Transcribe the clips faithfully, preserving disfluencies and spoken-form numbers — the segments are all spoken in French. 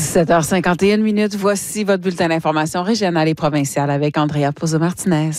sept heures cinquante et une minutes, voici votre bulletin d'information régionale et provinciale avec Andrea Pozzo-Martinez.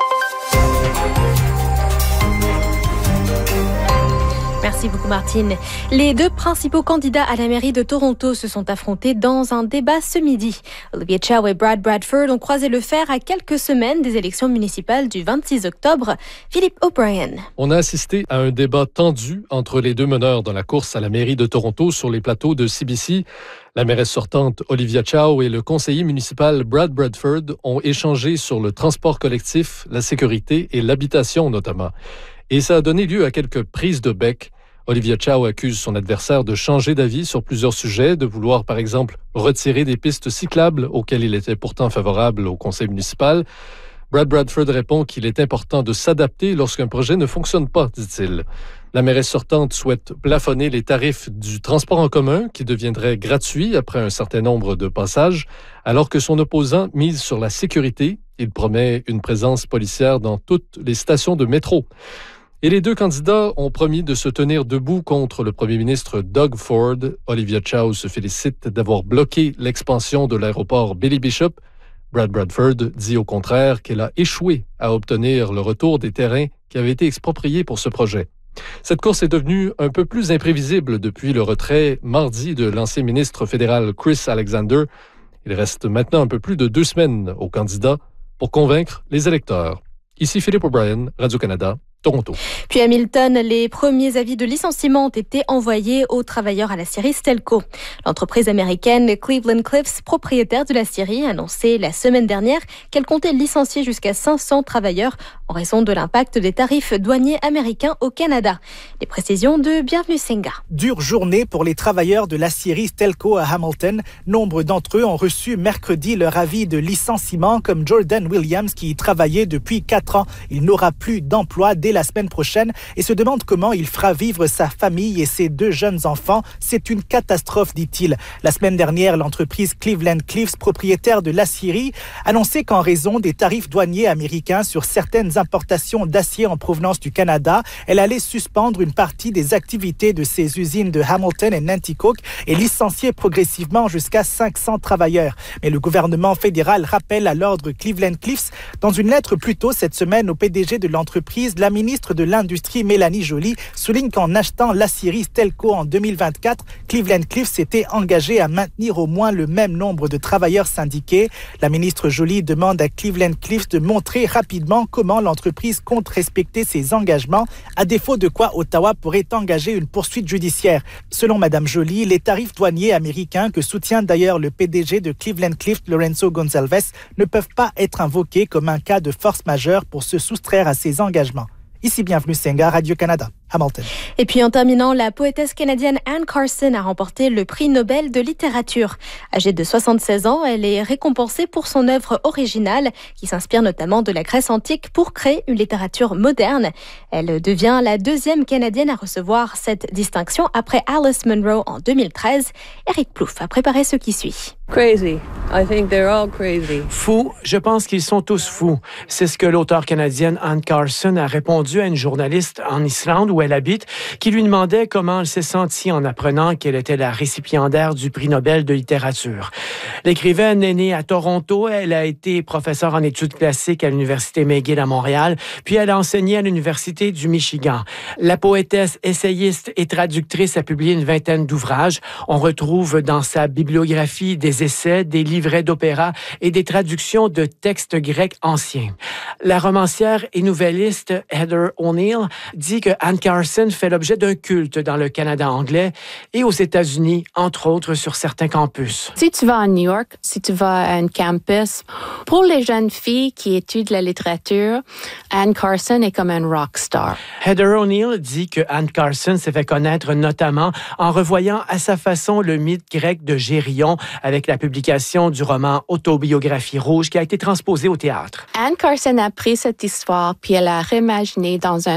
Merci beaucoup, Martine. Les deux principaux candidats à la mairie de Toronto se sont affrontés dans un débat ce midi. Olivia Chow et Brad Bradford ont croisé le fer à quelques semaines des élections municipales du vingt-six octobre. Philippe O'Brien. On a assisté à un débat tendu entre les deux meneurs dans la course à la mairie de Toronto sur les plateaux de C B C. La mairesse sortante Olivia Chow et le conseiller municipal Brad Bradford ont échangé sur le transport collectif, la sécurité et l'habitation notamment. Et ça a donné lieu à quelques prises de bec. Olivia Chow accuse son adversaire de changer d'avis sur plusieurs sujets, de vouloir par exemple retirer des pistes cyclables auxquelles il était pourtant favorable au conseil municipal. Brad Bradford répond qu'il est important de s'adapter lorsqu'un projet ne fonctionne pas, dit-il. La mairesse sortante souhaite plafonner les tarifs du transport en commun qui deviendrait gratuit après un certain nombre de passages, alors que son opposant mise sur la sécurité. Il promet une présence policière dans toutes les stations de métro. Et les deux candidats ont promis de se tenir debout contre le premier ministre Doug Ford. Olivia Chow se félicite d'avoir bloqué l'expansion de l'aéroport Billy Bishop. Brad Bradford dit au contraire qu'elle a échoué à obtenir le retour des terrains qui avaient été expropriés pour ce projet. Cette course est devenue un peu plus imprévisible depuis le retrait mardi de l'ancien ministre fédéral Chris Alexander. Il reste maintenant un peu plus de deux semaines aux candidats pour convaincre les électeurs. Ici Philippe O'Brien, Radio-Canada, Toronto. Puis à Hamilton, les premiers avis de licenciement ont été envoyés aux travailleurs à la scierie Stelco. L'entreprise américaine Cleveland Cliffs, propriétaire de la scierie, a annoncé la semaine dernière qu'elle comptait licencier jusqu'à cinq cents travailleurs en raison de l'impact des tarifs douaniers américains au Canada. Les précisions de Bienvenue Senga. Dure journée pour les travailleurs de la scierie Stelco à Hamilton. Nombre d'entre eux ont reçu mercredi leur avis de licenciement, comme Jordan Williams qui y travaillait depuis quatre ans. Il n'aura plus d'emploi dès la semaine prochaine et se demande comment il fera vivre sa famille et ses deux jeunes enfants. C'est une catastrophe, dit-il. La semaine dernière, l'entreprise Cleveland Cliffs, propriétaire de l'acierie, annonçait qu'en raison des tarifs douaniers américains sur certaines importations d'acier en provenance du Canada, elle allait suspendre une partie des activités de ses usines de Hamilton et Nanticoke et licencier progressivement jusqu'à cinq cents travailleurs. Mais le gouvernement fédéral rappelle à l'ordre Cleveland Cliffs, dans une lettre plus tôt cette semaine au P D G de l'entreprise, la ministre de l'Industrie, Mélanie Joly, souligne qu'en achetant l'acierie Stelco en deux mille vingt-quatre, Cleveland Cliffs s'était engagé à maintenir au moins le même nombre de travailleurs syndiqués. La ministre Joly demande à Cleveland Cliffs de montrer rapidement comment l'entreprise compte respecter ses engagements, à défaut de quoi Ottawa pourrait engager une poursuite judiciaire. Selon Mme Joly, les tarifs douaniers américains, que soutient d'ailleurs le P D G de Cleveland Cliffs, Lorenzo Gonçalves, ne peuvent pas être invoqués comme un cas de force majeure pour se soustraire à ses engagements. Ici Bienvenue Senga, Radio-Canada, Hamilton. Et puis en terminant, la poétesse canadienne Anne Carson a remporté le prix Nobel de littérature. Âgée de soixante-seize ans, elle est récompensée pour son œuvre originale qui s'inspire notamment de la Grèce antique pour créer une littérature moderne. Elle devient la deuxième Canadienne à recevoir cette distinction après Alice Munro en deux mille treize. Eric Plouffe a préparé ce qui suit. Crazy. I think they're all crazy. Fous, je pense qu'ils sont tous fous. C'est ce que l'auteure canadienne Anne Carson a répondu à une journaliste en Islande où elle habite, qui lui demandait comment elle s'est sentie en apprenant qu'elle était la récipiendaire du prix Nobel de littérature. L'écrivaine est née à Toronto, elle a été professeure en études classiques à l'Université McGill à Montréal, puis elle a enseigné à l'Université du Michigan. La poétesse, essayiste et traductrice a publié une vingtaine d'ouvrages. On retrouve dans sa bibliographie des essais, des livrets d'opéra et des traductions de textes grecs anciens. La romancière et nouvelliste Heather O'Neill dit que Anne Carson fait l'objet d'un culte dans le Canada anglais et aux États-Unis, entre autres sur certains campus. Si tu vas à New York, si tu vas à un campus, pour les jeunes filles qui étudient la littérature, Anne Carson est comme un rock star. Heather O'Neill dit que Anne Carson s'est fait connaître notamment en revoyant à sa façon le mythe grec de Gérion avec la publication du roman Autobiographie rouge qui a été transposé au théâtre. Anne Carson a pris cette histoire puis elle a réimaginé dans un